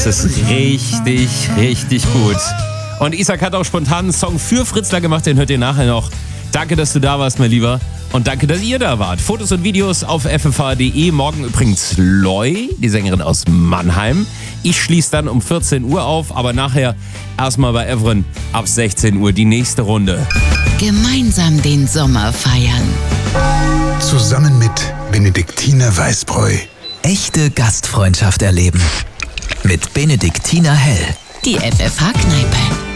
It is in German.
Das ist richtig, richtig gut. Und Isaac hat auch spontan einen Song für Fritzler gemacht, den hört ihr nachher noch. Danke, dass du da warst, mein Lieber. Und danke, dass ihr da wart. Fotos und Videos auf ffh.de. Morgen übrigens Loy, die Sängerin aus Mannheim. Ich schließe dann um 14 Uhr auf, aber nachher erstmal bei Evren ab 16 Uhr die nächste Runde. Gemeinsam den Sommer feiern. Zusammen mit Benediktiner Weißbräu. Echte Gastfreundschaft erleben. Mit Benediktiner Hell. Die FFH-Kneipe.